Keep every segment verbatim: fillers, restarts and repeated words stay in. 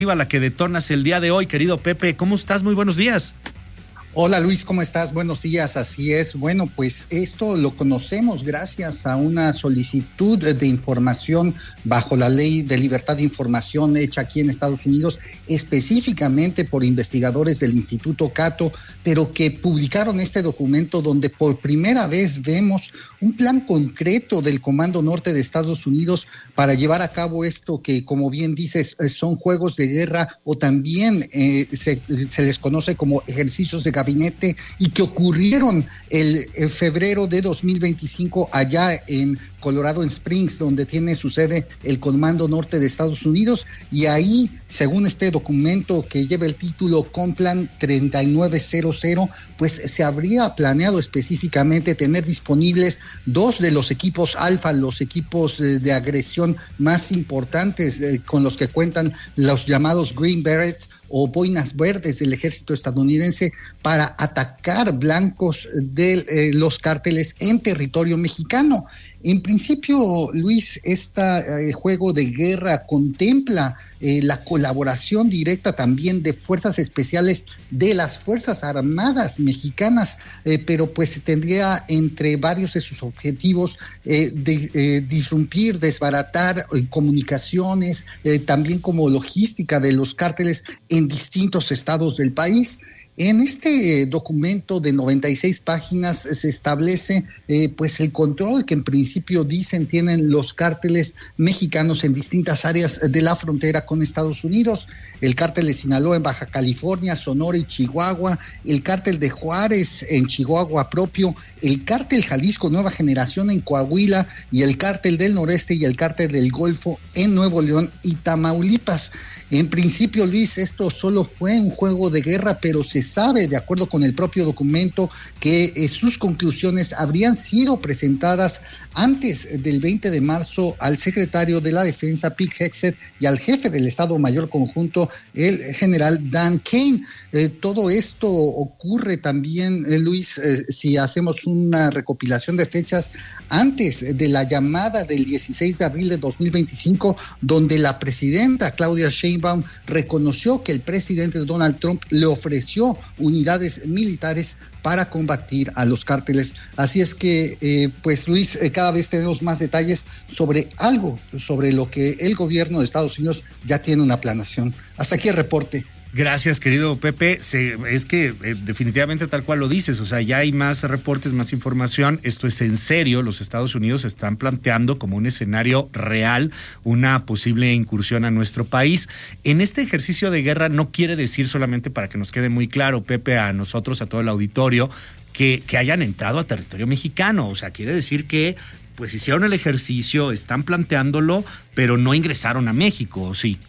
La que detonas el día de hoy, querido Pepe. ¿Cómo estás? Muy buenos días. Hola Luis, ¿cómo estás? Buenos días, así es. Bueno, pues esto lo conocemos gracias a una solicitud de información bajo la Ley de Libertad de Información hecha aquí en Estados Unidos, específicamente por investigadores del Instituto Cato, pero que publicaron este documento donde por primera vez vemos un plan concreto del Comando Norte de Estados Unidos para llevar a cabo esto que, como bien dices, son juegos de guerra o también eh, se, se les conoce como ejercicios de gabinete y que ocurrieron el, el febrero de dos mil veinticinco allá en Colorado Springs, donde tiene su sede el Comando Norte de Estados Unidos, y ahí, según este documento que lleva el título Complan treinta y nueve cero cero, pues se habría planeado específicamente tener disponibles dos de los equipos alfa, los equipos eh, de agresión más importantes eh, con los que cuentan los llamados Green Berets o boinas verdes del ejército estadounidense para atacar blancos de eh, los cárteles en territorio mexicano. En principio, Luis, este eh, juego de guerra contempla eh, la colaboración directa también de fuerzas especiales de las Fuerzas Armadas mexicanas, eh, pero pues tendría entre varios de sus objetivos eh, de, eh, disrumpir, desbaratar eh, comunicaciones, eh, también como logística de los cárteles en distintos estados del país. En este documento de noventa y seis páginas se establece eh, pues el control que en principio dicen tienen los cárteles mexicanos en distintas áreas de la frontera con Estados Unidos. El cártel de Sinaloa en Baja California, Sonora y Chihuahua, el cártel de Juárez en Chihuahua propio, el cártel Jalisco Nueva Generación en Coahuila y el cártel del Noreste y el cártel del Golfo en Nuevo León y Tamaulipas. En principio, Luis, esto solo fue un juego de guerra, pero se sabe, de acuerdo con el propio documento, que eh, sus conclusiones habrían sido presentadas antes del veinte de marzo al secretario de la Defensa, Pete Hegseth, y al jefe del Estado Mayor Conjunto, el general Dan Kane. Eh, todo esto ocurre también, eh, Luis, eh, si hacemos una recopilación de fechas antes de la llamada del dieciséis de abril de dos mil veinticinco, donde la presidenta Claudia Sheinbaum reconoció que el presidente Donald Trump le ofreció unidades militares para combatir a los cárteles. Así es que, eh, pues Luis, eh, cada vez tenemos más detalles sobre algo, sobre lo que el gobierno de Estados Unidos ya tiene una planeación. Hasta aquí el reporte. Gracias, querido Pepe. Se, es que eh, definitivamente tal cual lo dices, o sea, ya hay más reportes, más información. Esto es en serio. Los Estados Unidos están planteando como un escenario real una posible incursión a nuestro país. En este ejercicio de guerra no quiere decir solamente, para que nos quede muy claro, Pepe, a nosotros, a todo el auditorio, que, que hayan entrado a territorio mexicano. O sea, quiere decir que pues hicieron el ejercicio, están planteándolo, pero no ingresaron a México, ¿o sí?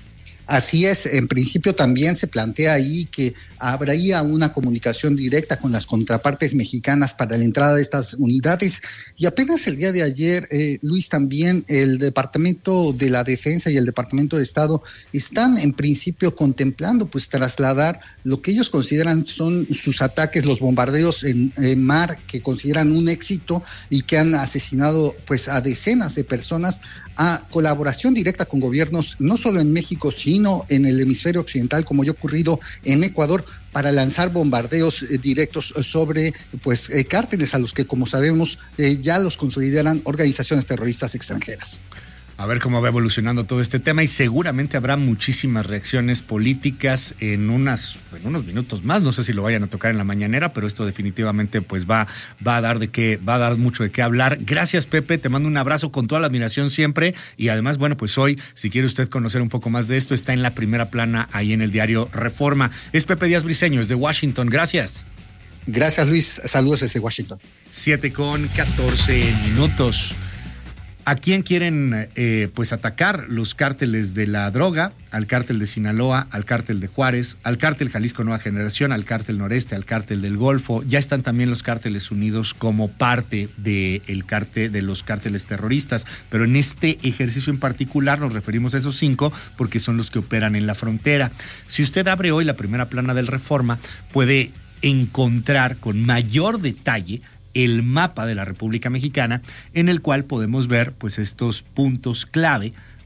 Así es, en principio también se plantea ahí que habría una comunicación directa con las contrapartes mexicanas para la entrada de estas unidades, y apenas el día de ayer, eh, Luis, también el Departamento de la Defensa y el Departamento de Estado están en principio contemplando pues trasladar lo que ellos consideran son sus ataques, los bombardeos en, en mar, que consideran un éxito y que han asesinado pues a decenas de personas, a colaboración directa con gobiernos no solo en México, sino en el hemisferio occidental, como ya ha ocurrido en Ecuador, para lanzar bombardeos eh, directos sobre pues eh, cárteles a los que, como sabemos, eh, ya los consideran organizaciones terroristas extranjeras. A ver cómo va evolucionando todo este tema, y seguramente habrá muchísimas reacciones políticas en unas en unos minutos más. No sé si lo vayan a tocar en la mañanera, pero esto definitivamente pues va va a dar de qué va a dar mucho de qué hablar. Gracias, Pepe, te mando un abrazo con toda la admiración siempre, y además, bueno, pues hoy, si quiere usted conocer un poco más de esto, está en la primera plana ahí en el diario Reforma. Es Pepe Díaz Briceño, es de Washington. Gracias. Gracias, Luis. Saludos desde Washington. Siete con catorce minutos. ¿A quién quieren eh, pues atacar? Los cárteles de la droga, al cártel de Sinaloa, al cártel de Juárez, al cártel Jalisco Nueva Generación, al cártel Noreste, al cártel del Golfo. Ya están también los cárteles unidos como parte de el cártel, de los cárteles terroristas, pero en este ejercicio en particular nos referimos a esos cinco porque son los que operan en la frontera. Si usted abre hoy la primera plana del Reforma, puede encontrar con mayor detalle el mapa de la República Mexicana, en el cual podemos ver pues estos puntos clave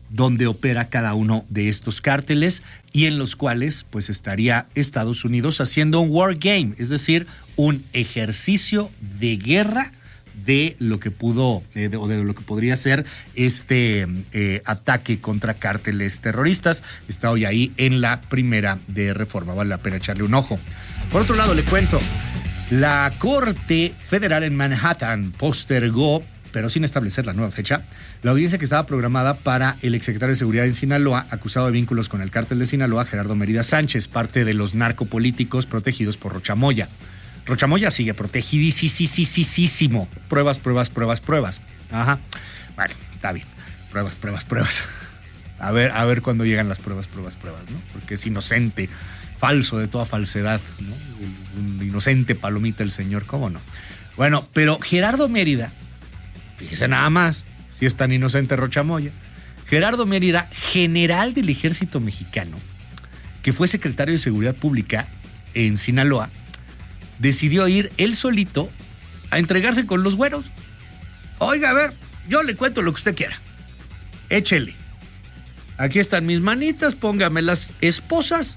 donde opera cada uno de estos cárteles y en los cuales pues estaría Estados Unidos haciendo un war game, es decir, un ejercicio de guerra de lo que pudo eh, de, o de lo que podría ser este eh, ataque contra cárteles terroristas. Está hoy ahí en la primera de Reforma, vale la pena echarle un ojo. Por otro lado, le cuento, la Corte Federal en Manhattan postergó, pero sin establecer la nueva fecha, la audiencia que estaba programada para el exsecretario de Seguridad en Sinaloa, acusado de vínculos con el cártel de Sinaloa, Gerardo Mérida Sánchez, parte de los narcopolíticos protegidos por Rocha Moya. Rocha Moya sigue protegidísimo. Pruebas, pruebas, pruebas, pruebas. Ajá. Bueno, está bien. Pruebas, pruebas, pruebas. A ver, a ver cuándo llegan las pruebas, pruebas, pruebas, ¿no? Porque es inocente, falso de toda falsedad, ¿no? Un, un inocente palomita el señor, ¿cómo no? Bueno, pero Gerardo Mérida, fíjese nada más, si es tan inocente Rocha Moya. Gerardo Mérida, general del Ejército Mexicano, que fue secretario de Seguridad Pública en Sinaloa, decidió ir él solito a entregarse con los güeros. Oiga, a ver, yo le cuento lo que usted quiera. Échele. Aquí están mis manitas, póngame las esposas.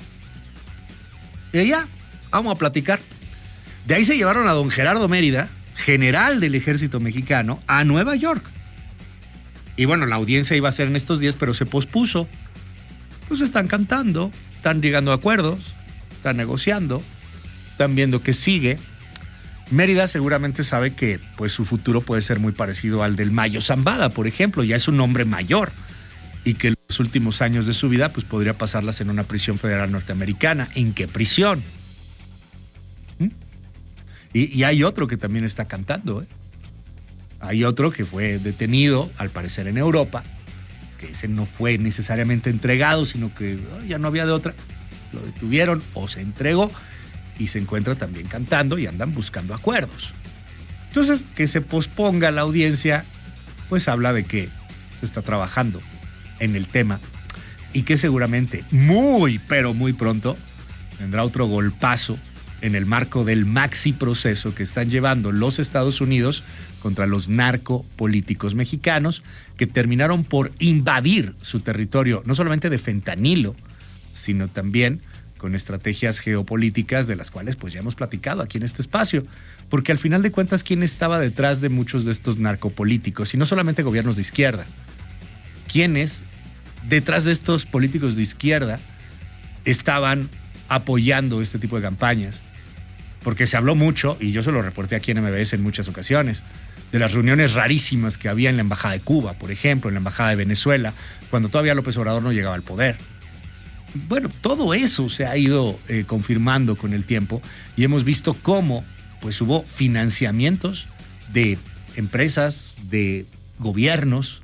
Y ya, vamos a platicar. De ahí se llevaron a don Gerardo Mérida, general del Ejército Mexicano, a Nueva York. Y bueno, la audiencia iba a ser en estos días, pero se pospuso. Pues están cantando, están llegando a acuerdos, están negociando, están viendo que sigue. Mérida seguramente sabe que pues, su futuro puede ser muy parecido al del Mayo Zambada, por ejemplo. Ya es un hombre mayor y que los últimos años de su vida pues, podría pasarlas en una prisión federal norteamericana. ¿En qué prisión? ¿Mm? Y, y hay otro que también está cantando, ¿eh? Hay otro que fue detenido, al parecer en Europa, que ese no fue necesariamente entregado, sino que oh, ya no había de otra. Lo detuvieron o se entregó y se encuentra también cantando y andan buscando acuerdos. Entonces, que se posponga la audiencia, pues habla de que se está trabajando en el tema y que seguramente muy, pero muy pronto vendrá otro golpazo en el marco del maxi proceso que están llevando los Estados Unidos contra los narcopolíticos mexicanos que terminaron por invadir su territorio, no solamente de fentanilo, sino también con estrategias geopolíticas de las cuales pues ya hemos platicado aquí en este espacio, porque al final de cuentas, ¿quién estaba detrás de muchos de estos narcopolíticos? Y no solamente gobiernos de izquierda. ¿Quiénes detrás de estos políticos de izquierda estaban apoyando este tipo de campañas? Porque se habló mucho, y yo se lo reporté aquí en M B S en muchas ocasiones, de las reuniones rarísimas que había en la Embajada de Cuba, por ejemplo, en la Embajada de Venezuela, cuando todavía López Obrador no llegaba al poder. Bueno, todo eso se ha ido eh, confirmando con el tiempo y hemos visto cómo pues, hubo financiamientos de empresas, de gobiernos,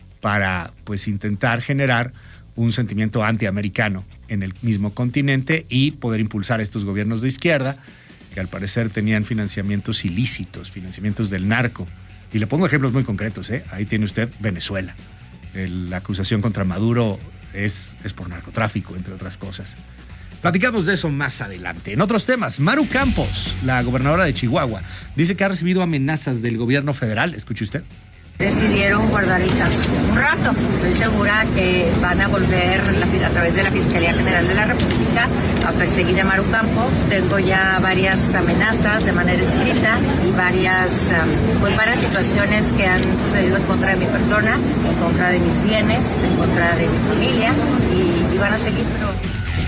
para pues, intentar generar un sentimiento antiamericano en el mismo continente y poder impulsar a estos gobiernos de izquierda que al parecer tenían financiamientos ilícitos, financiamientos del narco. Y le pongo ejemplos muy concretos, ¿eh? Ahí tiene usted Venezuela. El, la acusación contra Maduro es, es por narcotráfico, entre otras cosas. Platicamos de eso más adelante. En otros temas, Maru Campos, la gobernadora de Chihuahua, dice que ha recibido amenazas del gobierno federal. Escuche usted. Decidieron guardaditas un rato. Estoy segura que van a volver la, a través de la Fiscalía General de la República a perseguir a Maru Campos. Tengo ya varias amenazas de manera escrita y varias, um, pues varias situaciones que han sucedido en contra de mi persona, en contra de mis bienes, en contra de mi familia y, y van a seguir. Pero...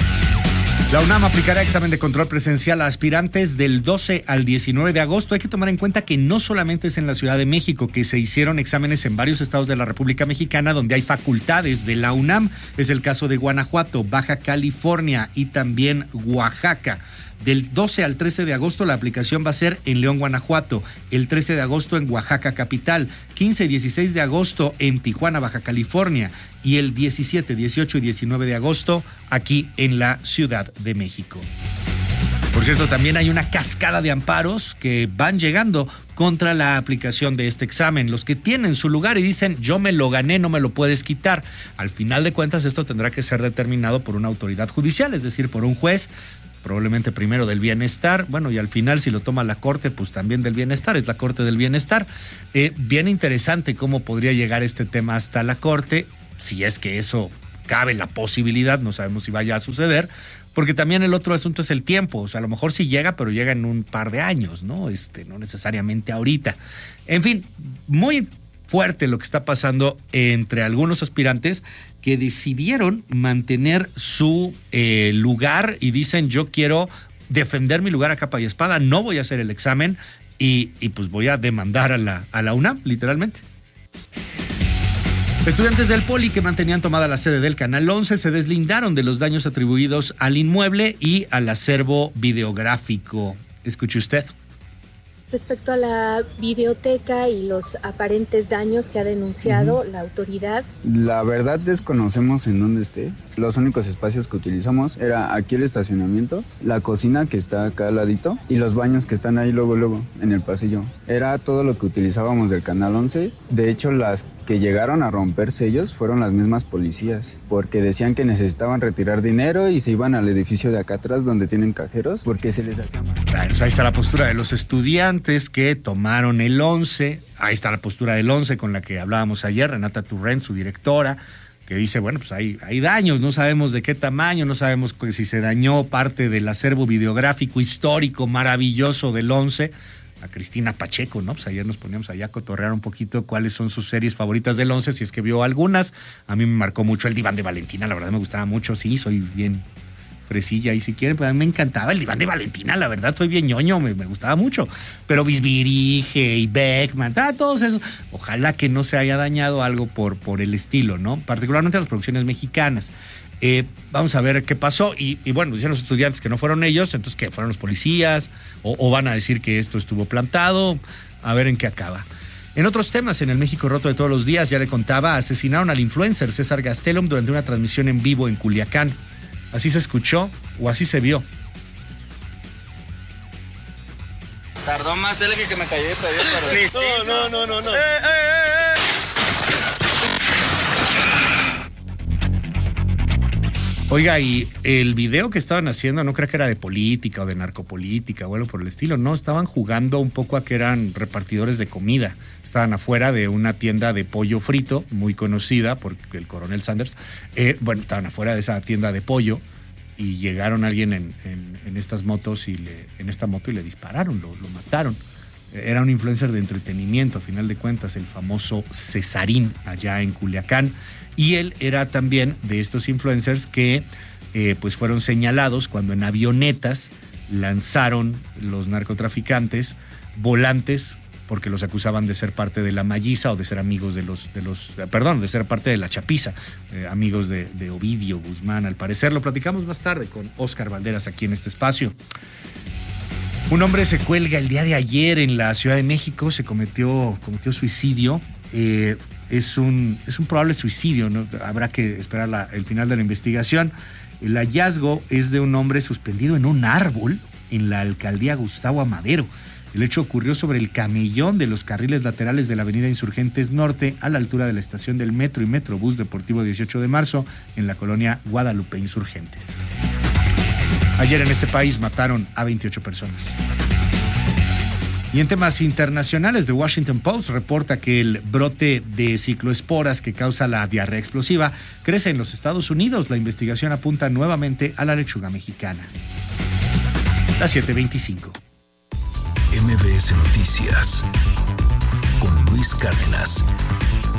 La UNAM aplicará examen de control presencial a aspirantes del doce al diecinueve de agosto. Hay que tomar en cuenta que no solamente es en la Ciudad de México, que se hicieron exámenes en varios estados de la República Mexicana donde hay facultades de la UNAM. Es el caso de Guanajuato, Baja California y también Oaxaca. Del doce al trece de agosto la aplicación va a ser en León, Guanajuato, el trece de agosto en Oaxaca capital, quince y dieciséis de agosto en Tijuana, Baja California y el diecisiete, dieciocho y diecinueve de agosto aquí en la Ciudad de México. Por cierto, también hay una cascada de amparos que van llegando contra la aplicación de este examen. Los que tienen su lugar y dicen, yo me lo gané, no me lo puedes quitar. Al final de cuentas, esto tendrá que ser determinado por una autoridad judicial, es decir, por un juez, probablemente primero del bienestar, bueno, y al final si lo toma la Corte, pues también del bienestar, es la Corte del Bienestar. Eh, bien interesante cómo podría llegar este tema hasta la Corte. si es que eso cabe la posibilidad, no sabemos si vaya a suceder, porque también el otro asunto es el tiempo. O sea, a lo mejor sí llega, pero llega en un par de años, ¿no? Este, no necesariamente ahorita. En fin, muy fuerte lo que está pasando entre algunos aspirantes que decidieron mantener su eh, lugar y dicen, yo quiero defender mi lugar a capa y espada, no voy a hacer el examen y, y pues voy a demandar a la, a la UNAM, literalmente. Estudiantes del Poli que mantenían tomada la sede del Canal once se deslindaron de los daños atribuidos al inmueble y al acervo videográfico. Escuche usted. Respecto a la videoteca y los aparentes daños que ha denunciado uh-huh. la autoridad. La verdad desconocemos en dónde esté. Los únicos espacios que utilizamos era aquí el estacionamiento, la cocina que está acá al ladito y los baños que están ahí luego luego en el pasillo. Era todo lo que utilizábamos del Canal once. De hecho, las que llegaron a romper sellos fueron las mismas policías, porque decían que necesitaban retirar dinero y se iban al edificio de acá atrás donde tienen cajeros porque se les hacía mal. Claro, ahí está la postura de los estudiantes que tomaron el once. Ahí está la postura del once con la que hablábamos ayer, Renata Turrent, su directora, que dice, bueno, pues hay, hay daños, no sabemos de qué tamaño, no sabemos si se dañó parte del acervo videográfico histórico maravilloso del once. A Cristina Pacheco, ¿no? Pues ayer nos poníamos allá a cotorrear un poquito cuáles son sus series favoritas del once, si es que vio algunas. A mí me marcó mucho El Diván de Valentina, la verdad me gustaba mucho, sí, soy bien fresilla y si quieren, pues a mí me encantaba El Diván de Valentina, la verdad soy bien ñoño, me, me gustaba mucho. Pero Bisbirige y Beckman, ah, todos esos. Ojalá que no se haya dañado algo por, por el estilo, ¿no? Particularmente las producciones mexicanas. Eh, vamos a ver qué pasó y, y bueno, decían los estudiantes que no fueron ellos, entonces que fueron los policías o, o van a decir que esto estuvo plantado, a ver en qué acaba. En otros temas, en el México roto de todos los días, ya le contaba, asesinaron al influencer César Gastelum durante una transmisión en vivo en Culiacán. Así se escuchó o así se vio. Tardó más él que, que me cayó de pedir perdón. No, no, no, no, no. ¡Eh, eh, eh! Oiga, y el video que estaban haciendo, no creo que era de política o de narcopolítica o algo por el estilo, no, estaban jugando un poco a que eran repartidores de comida. Estaban afuera de una tienda de pollo frito, muy conocida por el coronel Sanders. Eh, bueno, estaban afuera de esa tienda de pollo y llegaron alguien en, en, en estas motos y le, en esta moto y le dispararon, lo, lo mataron. Era un influencer de entretenimiento, a final de cuentas, el famoso Cesarín, allá en Culiacán. Y él era también de estos influencers que eh, pues fueron señalados cuando en avionetas lanzaron los narcotraficantes volantes porque los acusaban de ser parte de la Malliza o de ser amigos de los, de los perdón, de ser parte de la Chapiza, eh, amigos de, de Ovidio Guzmán, al parecer. Lo platicamos más tarde con Óscar Valderas aquí en este espacio. Un hombre se cuelga el día de ayer en la Ciudad de México, se cometió, cometió suicidio. Eh, es, un, es un probable suicidio, ¿no? Habrá que esperar la, el final de la investigación. El hallazgo es de un hombre suspendido en un árbol en la alcaldía Gustavo Amadero. El hecho ocurrió sobre el camellón de los carriles laterales de la avenida Insurgentes Norte, a la altura de la estación del Metro y Metrobús Deportivo dieciocho de marzo, en la colonia Guadalupe Insurgentes. Ayer en este país mataron a veintiocho personas. Y en temas internacionales, The Washington Post reporta que el brote de cicloesporas que causa la diarrea explosiva crece en los Estados Unidos. La investigación apunta nuevamente a la lechuga mexicana. Las siete veinticinco. M B S Noticias con Luis Cárdenas.